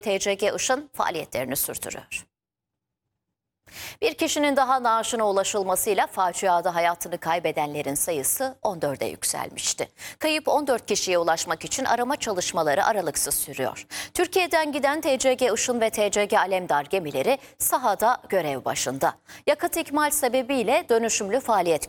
TCG Işın faaliyetlerini sürdürüyor. Bir kişinin daha naaşına ulaşılmasıyla faciada hayatını kaybedenlerin sayısı 14'e yükselmişti. Kayıp 14 kişiye ulaşmak için arama çalışmaları aralıksız sürüyor. Türkiye'den giden TCG Işın ve TCG Alemdar gemileri sahada görev başında. Yakıt ikmal sebebiyle dönüşümlü faaliyet